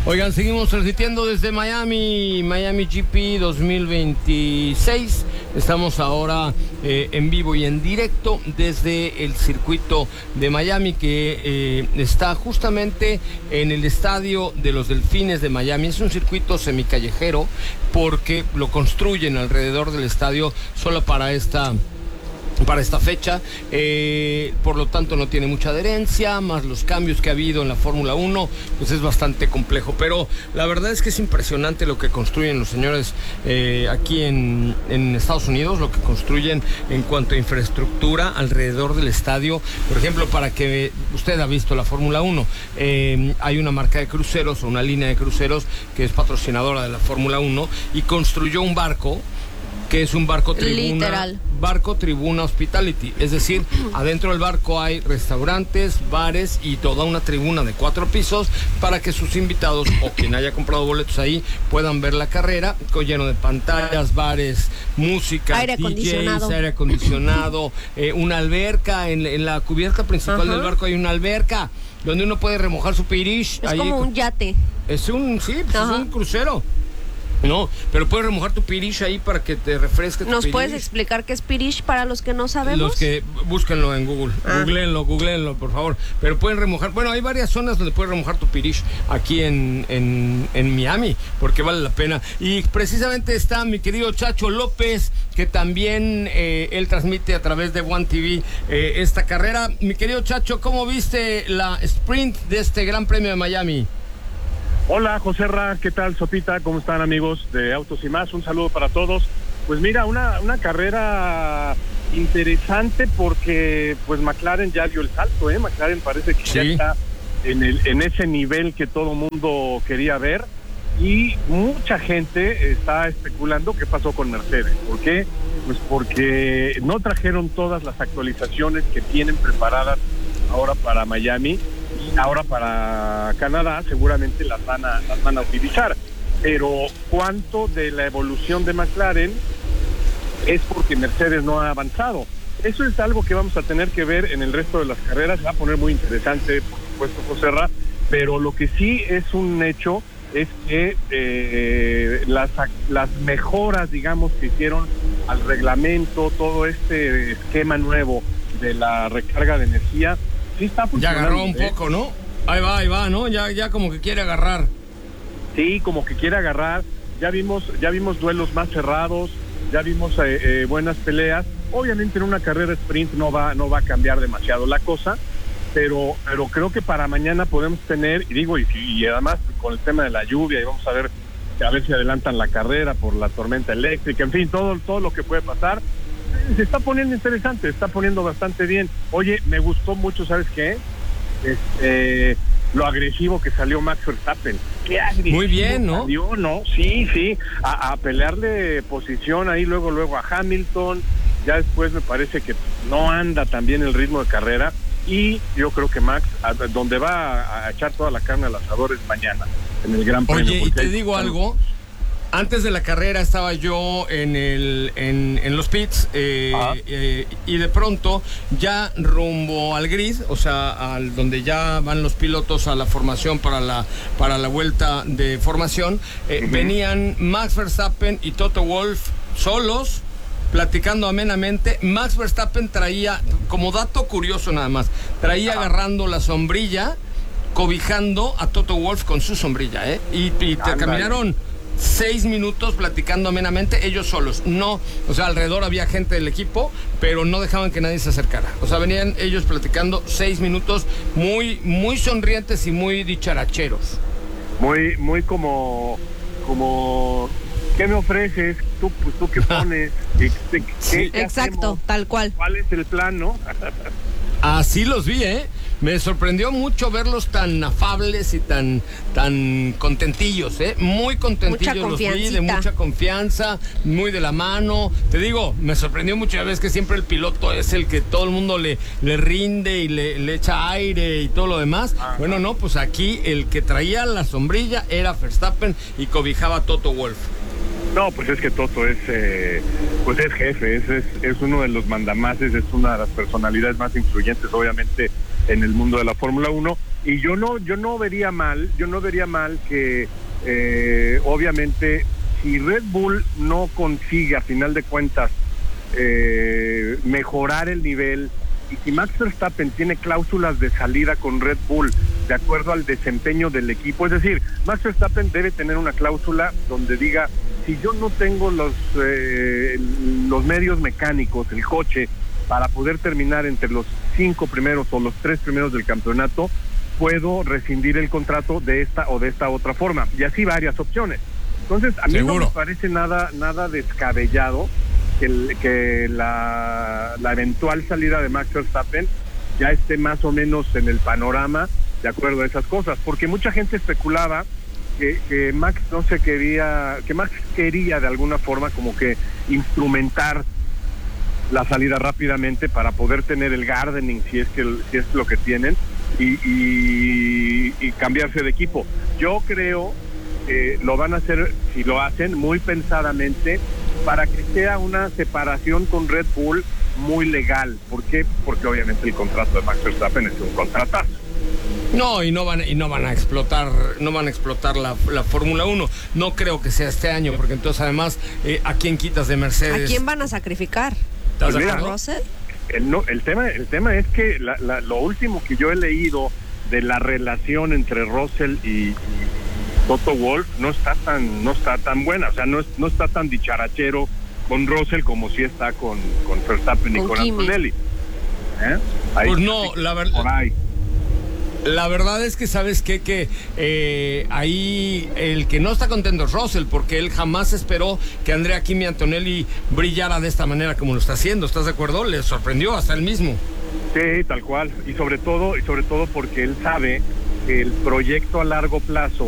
Oigan, seguimos transmitiendo desde Miami GP 2026. Estamos ahora en vivo y en directo desde el circuito de Miami, que está justamente en el estadio de los Delfines de Miami. Es un circuito semicallejero porque lo construyen alrededor del estadio solo para esta fecha, por lo tanto no tiene mucha adherencia, más los cambios que ha habido en la Fórmula 1, pues es bastante complejo, pero la verdad es que es impresionante lo que construyen los señores aquí en Estados Unidos, lo que construyen en cuanto a infraestructura alrededor del estadio. Por ejemplo, para que usted ha visto la Fórmula 1, hay una marca de cruceros o una línea de cruceros que es patrocinadora de la Fórmula 1 y construyó un barco que es un barco tribuna, literal. Barco tribuna hospitality, es decir, adentro del barco hay restaurantes, bares y toda una tribuna de 4 pisos para que sus invitados o quien haya comprado boletos ahí puedan ver la carrera, lleno de pantallas, bares, música, aire acondicionado, una alberca, en la cubierta principal del barco hay una alberca donde uno puede remojar su pirish. Es ahí, como un yate. Es un crucero. No, pero puedes remojar tu pirish ahí para que te refresque tu ¿Nos pirish. puedes explicar qué es pirish para los que no sabemos? Los que búsquenlo en Google, googleenlo, por favor. Pero pueden remojar, bueno, hay varias zonas donde puedes remojar tu pirish aquí en Miami, porque vale la pena. Y precisamente está mi querido Chacho López, que también él transmite a través de One TV esta carrera. Mi querido Chacho, ¿cómo viste la sprint de este Gran Premio de Miami? Hola, José Ra, ¿qué tal, Sopita? ¿Cómo están, amigos de Autos y Más? Un saludo para todos. Pues mira, una carrera interesante porque pues McLaren ya dio el salto, McLaren parece que ya está en ese nivel que todo mundo quería ver y mucha gente está especulando qué pasó con Mercedes. ¿Por qué? Pues porque no trajeron todas las actualizaciones que tienen preparadas ahora para Miami. Ahora para Canadá seguramente las van a utilizar, pero ¿cuánto de la evolución de McLaren es porque Mercedes no ha avanzado? Eso es algo que vamos a tener que ver en el resto de las carreras. Se va a poner muy interesante, por supuesto, José Ra, pero lo que sí es un hecho es que las mejoras, digamos, que hicieron al reglamento, todo este esquema nuevo de la recarga de energía, sí está funcionando. Ya agarró un poco, ¿no? Ahí va, ¿no? Ya como que quiere agarrar. Sí, como que quiere agarrar. Ya vimos duelos más cerrados, ya vimos buenas peleas. Obviamente en una carrera sprint no va a cambiar demasiado la cosa, pero creo que para mañana podemos tener, y además con el tema de la lluvia, y vamos a ver si adelantan la carrera por la tormenta eléctrica, en fin, todo lo que puede pasar. Se está poniendo interesante, está poniendo bastante bien. Oye, me gustó mucho, ¿sabes qué? Lo agresivo que salió Max Verstappen. Qué agresivo. Muy bien, ¿no? Salió, ¿no? Sí, a pelearle posición ahí luego a Hamilton. Ya después me parece que no anda tan bien el ritmo de carrera y yo creo que Max, donde va a echar toda la carne al asador es mañana, en el Gran Premio. Oye, y te digo algo. Antes de la carrera estaba yo en los pits y de pronto ya rumbo al grid, o sea, donde ya van los pilotos a la formación para la vuelta de formación, venían Max Verstappen y Toto Wolff solos, platicando amenamente. Max Verstappen traía, como dato curioso nada más, agarrando la sombrilla, cobijando a Toto Wolff con su sombrilla, y te caminaron 6 minutos platicando amenamente, ellos solos. No, o sea, alrededor había gente del equipo, pero no dejaban que nadie se acercara. O sea, venían ellos platicando 6 minutos, muy, muy sonrientes y muy dicharacheros. Muy como ¿qué me ofreces? ¿Tú qué pones? ¿Qué exacto, hacemos? tal cual. ¿Cuál es el plan, no? Así los vi, Me sorprendió mucho verlos tan afables y tan contentillos, Muy contentillos los vi, de mucha confianza, muy de la mano. Te digo, me sorprendió mucho, ya ves que siempre el piloto es el que todo el mundo le rinde y le echa aire y todo lo demás. Ajá. Bueno, no, pues aquí el que traía la sombrilla era Verstappen y cobijaba a Toto Wolff. No, pues es que Toto es jefe, es uno de los mandamases, es una de las personalidades más influyentes, obviamente, en el mundo de la Fórmula 1, Y yo no vería mal que obviamente si Red Bull no consigue a final de cuentas mejorar el nivel, y si Max Verstappen tiene cláusulas de salida con Red Bull de acuerdo al desempeño del equipo, es decir, Max Verstappen debe tener una cláusula donde diga, si yo no tengo los medios mecánicos, el coche, para poder terminar entre los 5 primeros o los 3 primeros del campeonato, puedo rescindir el contrato de esta o de esta otra forma, y así varias opciones. Entonces, a mí no me parece nada descabellado que la eventual salida de Max Verstappen ya esté más o menos en el panorama de acuerdo a esas cosas, porque mucha gente especulaba que Max quería de alguna forma como que instrumentar la salida rápidamente para poder tener el gardening, si es lo que tienen, y cambiarse de equipo. Yo creo que lo van a hacer, si lo hacen, muy pensadamente, para que sea una separación con Red Bull muy legal. ¿Por qué? Porque obviamente el contrato de Max Verstappen es un contratazo. No, y no van a explotar la Fórmula 1. No creo que sea este año, porque entonces además, ¿a quién quitas de Mercedes? ¿A quién van a sacrificar? Pues mira, ¿A Russell? El tema es que lo último que yo he leído de la relación entre Russell y Toto Wolff no está tan buena, o sea, no está tan dicharachero con Russell como si está con Verstappen y con Antonelli. Pues no, la verdad. La verdad es que, ¿sabes qué? Que ahí el que no está contento es Russell, porque él jamás esperó que Andrea Kimi Antonelli brillara de esta manera como lo está haciendo. ¿Estás de acuerdo? Le sorprendió hasta él mismo. Sí, tal cual. Y sobre todo porque él sabe que el proyecto a largo plazo